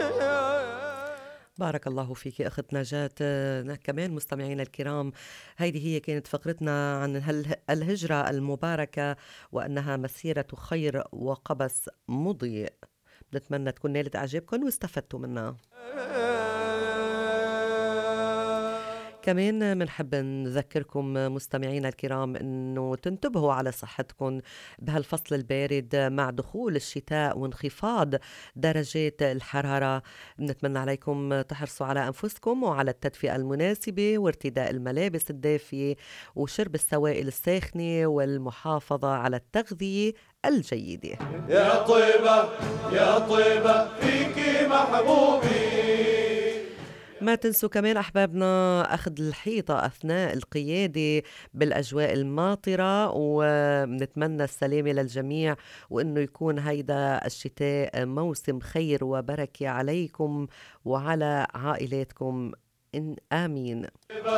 بارك الله فيك أخت نجاة. كمان مستمعينا الكرام، هذه هي كانت فقرتنا عن الهجرة المباركة، وأنها مسيرة خير وقبس مضيء. بنتمنى تكون نالت إعجابكم واستفدتوا منها. كمان منحب نذكركم مستمعينا الكرام أنه تنتبهوا على صحتكم بهالفصل البارد مع دخول الشتاء وانخفاض درجات الحرارة. بنتمنى عليكم تحرصوا على أنفسكم وعلى التدفئة المناسبة وارتداء الملابس الدافية وشرب السوائل الساخنة والمحافظة على التغذية الجيدة. يا طيبة يا طيبة فيكي محبوبي. ما تنسوا كمان أحبابنا أخذ الحيطة أثناء القيادة بالأجواء الماطرة، ونتمنى السلامة للجميع، وإنه يكون هيدا الشتاء موسم خير وبركة عليكم وعلى عائلاتكم. إن آمين.